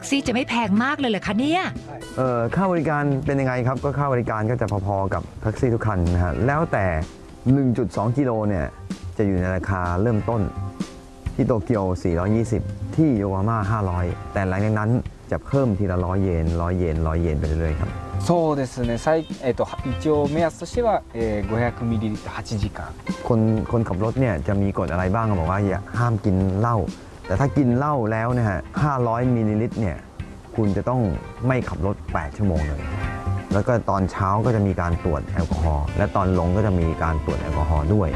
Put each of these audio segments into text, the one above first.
ซี่จะไม่แพงมากเลยเหรอคะเนี่ยค่าบริการเป็นยังไงครับก็ค่าบริการก็จะพอๆกับแท็กซี่ทุกคันนะฮะแล้วแต่ 1.2 กิโลเนี่ยจะอยู่ในราคาเริ่มต้นที่โตเกียว420ที่โยโกฮาม่า500แต่หลังจากนั้นจะเพิ่มทีละ100 เยน100 เยน100 เยนไปเรื่อยๆครับそうですね。一応目安としては500ミリリットル8時間。 คนขับรถเนี่ยจะมีกฎอะไรบ้างบอกว่าอย่าห้ามกินเหล้าแต่ถ้ากินเหล้าแล้วนะฮะ500มิลลิลิตรเนี่ยคุณจะต้องไม่ขับรถ8ชั่วโมงเลยแล้วก็ตอนเช้าก็จะมีการตรวจแอลกอฮอล์และตอนลงก็จะมีการตรวจแอลกอฮอล์ด้วย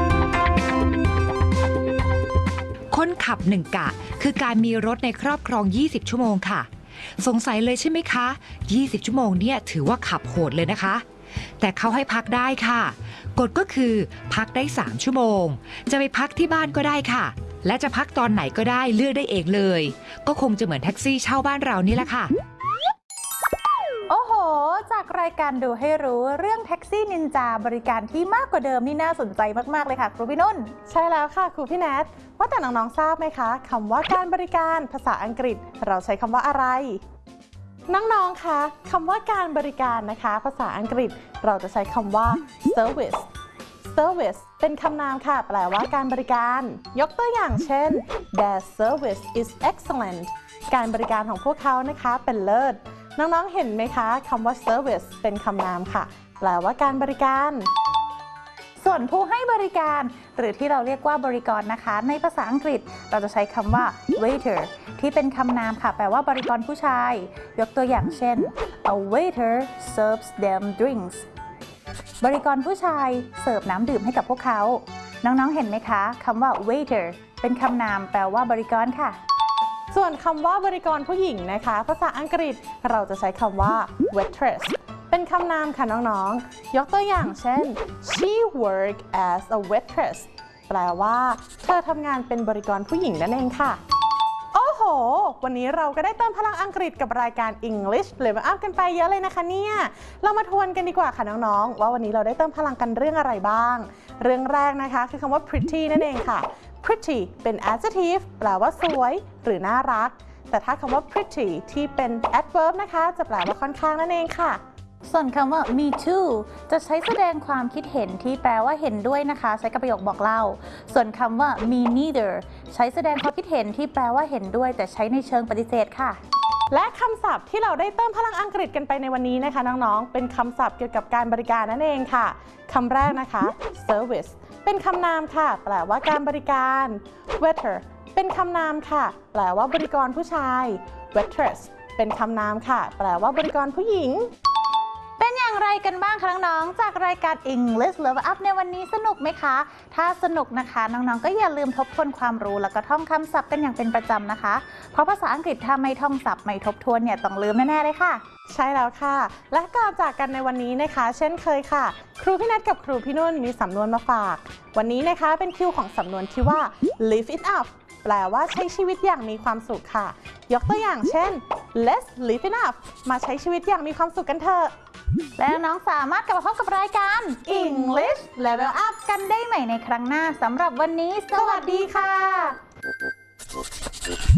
คนขับ1 กะคือการมีรถในครอบครอง20 ชั่วโมงค่ะสงสัยเลยใช่ไหมคะ20 ชั่วโมงเนี่ยถือว่าขับโหดเลยนะคะแต่เขาให้พักได้ค่ะกฎก็คือพักได้3 ชั่วโมงจะไปพักที่บ้านก็ได้ค่ะและจะพักตอนไหนก็ได้เลือกได้เองเลยก็คงจะเหมือนแท็กซี่เช่าบ้านเรานี่แหละค่ะโอ้โหจากรายการดูให้รู้เรื่องแท็กซี่นินจาบริการที่มากกว่าเดิมนี่น่าสนใจมากๆเลยค่ะครูพี่นุ่นใช่แล้วค่ะครูพี่แนทว่าแต่น้องๆทราบไหมคะคำว่าการบริการภาษาอังกฤษเราใช้คำว่าอะไรน้องๆคะคำว่าการบริการนะคะภาษาอังกฤษเราจะใช้คำว่า service service เป็นคำนามค่ะแปลว่าการบริการยกตัวอย่างเช่น their service is excellent การบริการของพวกเขานะคะเป็นเลิศน้องๆเห็นไหมคะคำว่า service เป็นคำนามค่ะแปลว่าการบริการส่วนผู้ให้บริการหรือที่เราเรียกว่าบริกรนะคะในภาษาอังกฤษเราจะใช้คำว่า waiter ที่เป็นคำนามค่ะแปลว่าบริกรผู้ชายยกตัวอย่างเช่น a waiter serves them drinks บริกรผู้ชายเสิร์ฟน้ำดื่มให้กับพวกเขาน้องๆเห็นไหมคะคำว่า waiter เป็นคำนามแปลว่าบริกรค่ะส่วนคำว่าบริกรผู้หญิงนะคะภาษาอังกฤษเราจะใช้คำว่า waitress เป็นคำนามค่ะน้องๆยกตัวอย่างเช่น she worked as a waitress แปลว่าเธอทำงานเป็นบริกรผู้หญิงนั่นเองค่ะโอ้โหวันนี้เราก็ได้เติมพลังอังกฤษกับรายการ English Level Up กันไปเยอะเลยนะคะเนี่ยเรามาทวนกันดีกว่าค่ะน้องๆว่าวันนี้เราได้เติมพลังกันเรื่องอะไรบ้างเรื่องแรกนะคะคือคำว่า pretty นั่นเองค่ะ pretty เป็น adjective แปลว่าสวยหรือน่ารักแต่ถ้าคำว่า pretty ที่เป็น adverb นะคะจะแปลว่าค่อนข้างนั่นเองค่ะส่วนคำว่า me too จะใช้แสดงความคิดเห็นที่แปลว่าเห็นด้วยนะคะใช้กับประโยคบอกเล่าส่วนคำว่า me neither ใช้แสดงความคิดเห็นที่แปลว่าเห็นด้วยแต่ใช้ในเชิงปฏิเสธค่ะและคำศัพท์ที่เราได้เติมพลังอังกฤษกันไปในวันนี้นะคะน้องๆเป็นคำศัพท์เกี่ยวกับการบริการนั่นเองค่ะคำแรกนะคะ service เป็นคำนามค่ะแปลว่าการบริการ waiter เป็นคำนามค่ะแปลว่าบริกรผู้ชาย waitress เป็นคำนามค่ะแปลว่าบริกรผู้หญิงเป็นอย่างไรกันบ้างคะน้องๆจากรายการ English Level Up ในวันนี้สนุกไหมคะถ้าสนุกนะคะน้องๆก็อย่าลืมทบทวนความรู้แล้วก็ท่องคำศัพท์กันอย่างเป็นประจำนะคะเพราะภาษาอังกฤษถ้าไม่ท่องศัพท์ไม่ทบทวนเนี่ยต้องลืมแน่ๆเลยค่ะใช่แล้วค่ะและก่อนจากกันในวันนี้นะคะเช่นเคยค่ะครูพี่นัทกับครูพี่นุ่นมีสำนวนมาฝากวันนี้นะคะเป็นคิวของสำนวนที่ว่า live it upแปลว่าใช้ชีวิตอย่างมีความสุขค่ะยกตัวอย่างเช่น let's live it up มาใช้ชีวิตอย่างมีความสุขกันเถอะและน้องสามารถกลับมาพบกับรายการ English Level Up กันได้ใหม่ในครั้งหน้าสำหรับวันนี้สวัสดีค่ะ